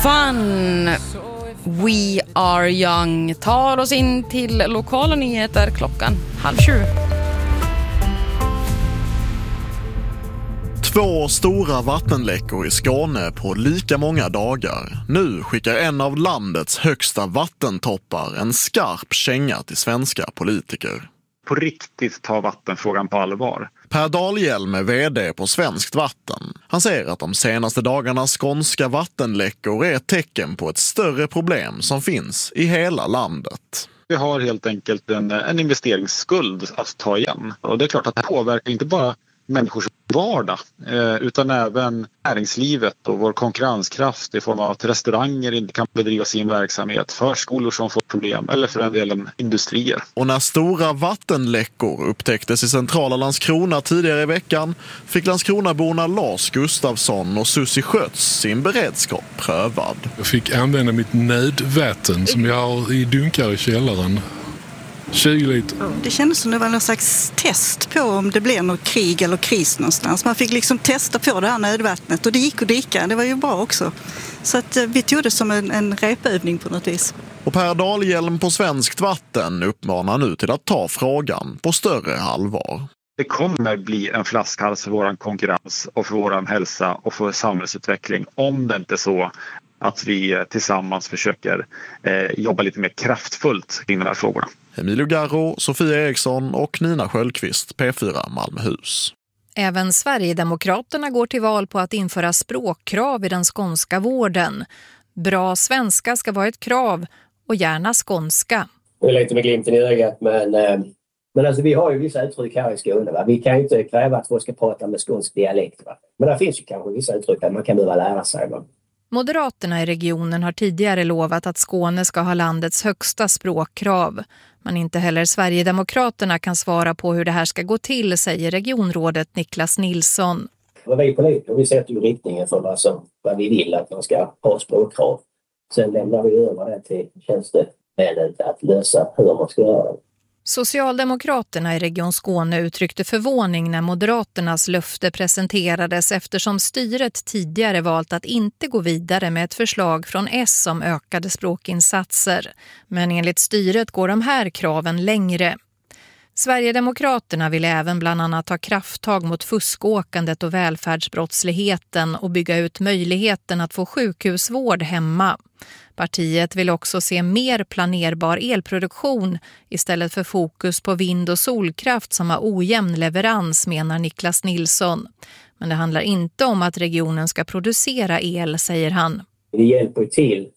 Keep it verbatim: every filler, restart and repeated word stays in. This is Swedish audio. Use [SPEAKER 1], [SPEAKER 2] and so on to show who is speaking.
[SPEAKER 1] Fun We Are Young tar oss in till lokala nyheter klockan halv sju.
[SPEAKER 2] Två stora vattenläckor i Skåne på lika många dagar. Nu skickar en av landets högsta vattentoppar en skarp känga till svenska politiker.
[SPEAKER 3] På riktigt ta vattenfrågan på allvar.
[SPEAKER 2] Per Dahlhjelm är vd på Svenskt Vatten. Han säger att de senaste dagarnas skånska vattenläckor är ett tecken på ett större problem som finns i hela landet.
[SPEAKER 3] Vi har helt enkelt en, en investeringsskuld att ta igen. Och det är klart att det påverkar inte bara människors vardag utan även näringslivet och vår konkurrenskraft i form av att restauranger inte kan bedriva sin verksamhet, förskolor som får problem eller för en delen industrier.
[SPEAKER 2] Och när stora vattenläckor upptäcktes i centrala Landskrona tidigare i veckan fick Landskronaborna Lars Gustafsson och Susie Skötz sin beredskap prövad.
[SPEAKER 4] Jag fick använda mitt nödvatten som jag har i dunkar i källaren. tjugo liter.
[SPEAKER 5] Det kändes som det var någon slags test på om det blev något krig eller kris någonstans. Man fick liksom testa på det här nödvattnet och det gick att dricka. Det var ju bra också. Så att vi tog det som en, en repövning på något vis.
[SPEAKER 2] Och Per Dahlhjelm på Svenskt Vatten uppmanar nu till att ta frågan på större allvar.
[SPEAKER 3] Det kommer bli en flaskhals för vår konkurrens och för vår hälsa och för samhällsutveckling om det inte är så att vi tillsammans försöker eh, jobba lite mer kraftfullt kring de här frågorna.
[SPEAKER 2] Emilio Garro, Sofia Eriksson och Nina Sköldqvist, P fyra Malmöhus.
[SPEAKER 6] Även Sverigedemokraterna går till val på att införa språkkrav i den skånska vården. Bra svenska ska vara ett krav och gärna skånska.
[SPEAKER 7] Det är lite med glimten i ögat, men, men alltså, vi har ju vissa uttryck här i Skåne. Va? Vi kan ju inte kräva att folk ska prata med skånsk dialekt. Va? Men det finns ju kanske vissa uttryck där man kan behöva lära sig. Va?
[SPEAKER 6] Moderaterna i regionen har tidigare lovat att Skåne ska ha landets högsta språkkrav. Men inte heller Sverigedemokraterna kan svara på hur det här ska gå till, säger regionrådet Niklas Nilsson.
[SPEAKER 7] Vi politiker, vi sätter ju riktningen för vad, som, vad vi vill att man ska ha språkkrav. Sen lämnar vi över det till tjänstemännen att lösa hur man ska göra det.
[SPEAKER 6] Socialdemokraterna i Region Skåne uttryckte förvåning när Moderaternas löfte presenterades eftersom styret tidigare valt att inte gå vidare med ett förslag från S om ökade språkinsatser. Men enligt styret går de här kraven längre. Sverigedemokraterna vill även bland annat ta krafttag mot fuskåkandet och välfärdsbrottsligheten och bygga ut möjligheten att få sjukhusvård hemma. Partiet vill också se mer planerbar elproduktion istället för fokus på vind- och solkraft som har ojämn leverans, menar Niklas Nilsson. Men det handlar inte om att regionen ska producera el, säger han.
[SPEAKER 7] Det hjälper till